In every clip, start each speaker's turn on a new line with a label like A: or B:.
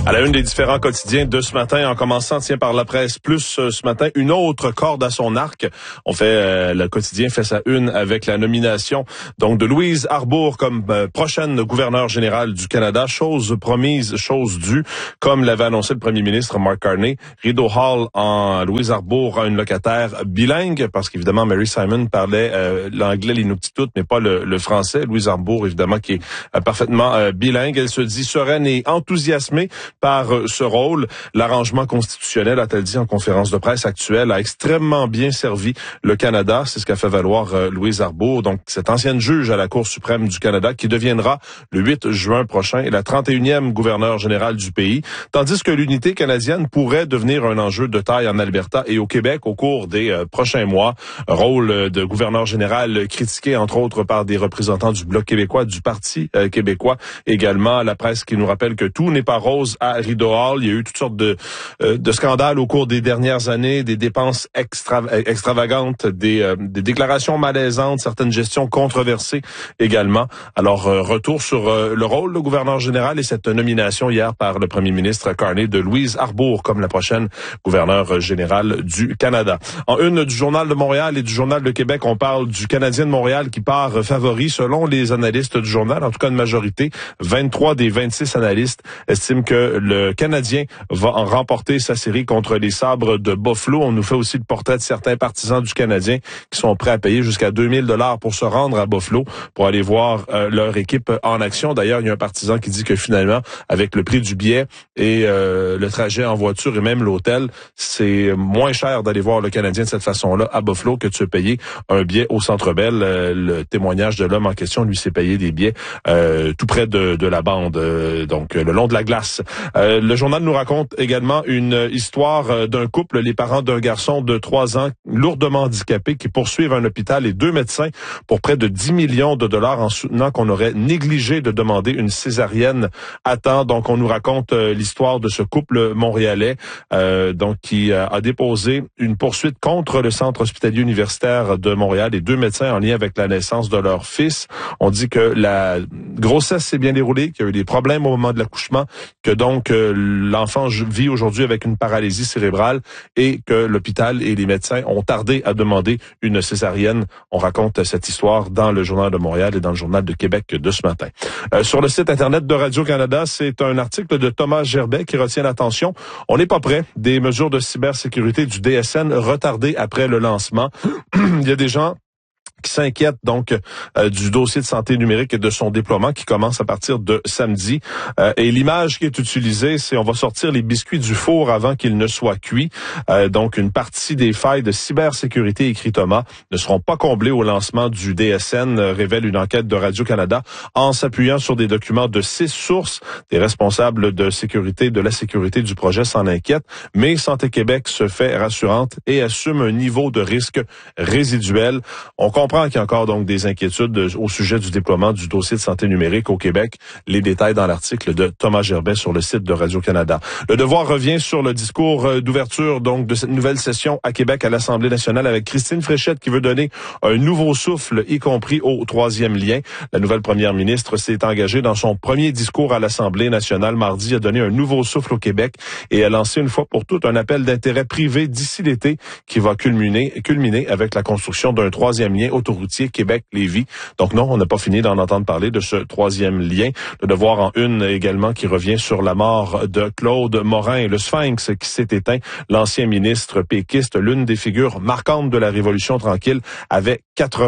A: À la une des différents quotidiens de ce matin, en commençant par la presse plus ce matin, une autre corde à son arc. On fait le quotidien fait sa une avec la nomination donc de Louise Arbour comme prochaine gouverneure générale du Canada, chose promise, chose due, comme l'avait annoncé le premier ministre Mark Carney. Rideau Hall en Louise Arbour a une locataire bilingue parce qu'évidemment Mary Simon parlait l'anglais, l'inuktitut, mais pas le français. Louise Arbour évidemment qui est parfaitement bilingue. Elle se dit sereine et enthousiasmée par ce rôle. L'arrangement constitutionnel, a-t-elle dit en conférence de presse actuelle, a extrêmement bien servi le Canada. C'est ce qu'a fait valoir Louise Arbour, donc cette ancienne juge à la Cour suprême du Canada qui deviendra le 8 juin prochain la 31e gouverneure générale du pays, tandis que l'unité canadienne pourrait devenir un enjeu de taille en Alberta et au Québec au cours des prochains mois. Rôle de gouverneur général critiqué entre autres par des représentants du Bloc québécois, du Parti québécois également. La presse qui nous rappelle que tout n'est pas rose à Rideau Hall. Il y a eu toutes sortes de scandales au cours des dernières années, des dépenses extravagantes, des déclarations malaisantes, certaines gestions controversées également. Alors, retour sur le rôle de gouverneur général et cette nomination hier par le premier ministre Carney de Louise Arbour comme la prochaine gouverneure générale du Canada. En une du Journal de Montréal et du Journal de Québec, on parle du Canadien de Montréal qui part favori selon les analystes du journal, en tout cas une majorité. 23 des 26 analystes estiment que le Canadien va en remporter sa série contre les Sabres de Buffalo. On nous fait aussi le portrait de certains partisans du Canadien qui sont prêts à payer jusqu'à 2000 $ pour se rendre à Buffalo pour aller voir leur équipe en action. D'ailleurs, il y a un partisan qui dit que finalement, avec le prix du billet et le trajet en voiture et même l'hôtel, c'est moins cher d'aller voir le Canadien de cette façon-là à Buffalo que de se payer un billet au Centre Bell. Le témoignage de l'homme en question, lui, s'est payé des billets tout près de la bande, donc le long de la glace. Le journal nous raconte également une histoire d'un couple, les parents d'un garçon de 3 ans lourdement handicapé qui poursuivent un hôpital et 2 médecins pour près de 10 millions de dollars en soutenant qu'on aurait négligé de demander une césarienne à temps. Donc, on nous raconte l'histoire de ce couple montréalais donc qui a déposé une poursuite contre le Centre hospitalier universitaire de Montréal et 2 médecins en lien avec la naissance de leur fils. On dit que la grossesse s'est bien déroulée, qu'il y a eu des problèmes au moment de l'accouchement, que donc l'enfant vit aujourd'hui avec une paralysie cérébrale et que l'hôpital et les médecins ont tardé à demander une césarienne. On raconte cette histoire dans le Journal de Montréal et dans le Journal de Québec de ce matin. Sur le site Internet de Radio-Canada, c'est un article de Thomas Gerbet qui retient l'attention. On n'est pas prêt. Des mesures de cybersécurité du DSN retardées après le lancement. Il y a des gens qui s'inquiète donc du dossier de santé numérique et de son déploiement qui commence à partir de samedi. Et l'image qui est utilisée, c'est on va sortir les biscuits du four avant qu'ils ne soient cuits. Donc une partie des failles de cybersécurité, écrit Thomas, ne seront pas comblées au lancement du DSN, révèle une enquête de Radio-Canada en s'appuyant sur des documents de 6 sources. Des responsables de sécurité, de la sécurité du projet s'en inquiètent, mais Santé Québec se fait rassurante et assume un niveau de risque résiduel. On comprend qu'il y a encore donc des inquiétudes au sujet du déploiement du dossier de santé numérique au Québec. Les détails dans l'article de Thomas Gerbet sur le site de Radio-Canada. Le Devoir revient sur le discours d'ouverture donc de cette nouvelle session à Québec à l'Assemblée nationale avec Christine Fréchette qui veut donner un nouveau souffle, y compris au 3e lien. La nouvelle première ministre s'est engagée dans son premier discours à l'Assemblée nationale mardi à donner un nouveau souffle au Québec et a lancé une fois pour toutes un appel d'intérêt privé d'ici l'été qui va culminer avec la construction d'un 3e lien autoroutier Québec-Lévis. Donc non, on n'a pas fini d'en entendre parler de ce 3e lien. Le Devoir en une également qui revient sur la mort de Claude Morin, le Sphinx qui s'est éteint. L'ancien ministre péquiste, l'une des figures marquantes de la Révolution tranquille, avait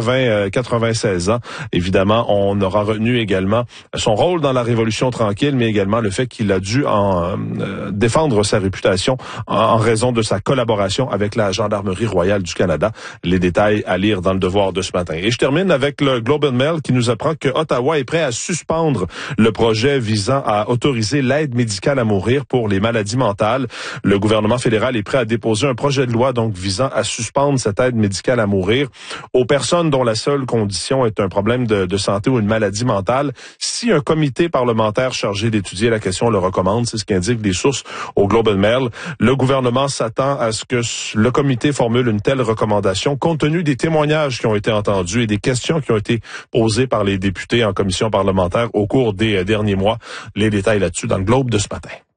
A: 96 ans. Évidemment, on aura retenu également son rôle dans la Révolution tranquille, mais également le fait qu'il a dû défendre sa réputation en raison de sa collaboration avec la Gendarmerie royale du Canada. Les détails à lire dans le Devoir de ce matin. Et je termine avec le Globe and Mail qui nous apprend que Ottawa est prêt à suspendre le projet visant à autoriser l'aide médicale à mourir pour les maladies mentales. Le gouvernement fédéral est prêt à déposer un projet de loi donc visant à suspendre cette aide médicale à mourir aux personnes dont la seule condition est un problème de santé ou une maladie mentale. Si un comité parlementaire chargé d'étudier la question le recommande, c'est ce qu'indiquent des sources au Globe and Mail, le gouvernement s'attend à ce que le comité formule une telle recommandation compte tenu des témoignages qui ont été entendus et des questions qui ont été posées par les députés en commission parlementaire au cours des derniers mois. Les détails là-dessus dans le Globe de ce matin.